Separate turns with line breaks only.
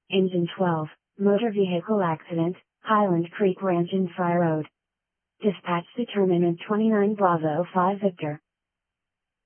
Engine 12, motor vehicle accident, Highland Creek Ranch in Fry Road. Dispatch determinant 29 Bravo 5 Victor.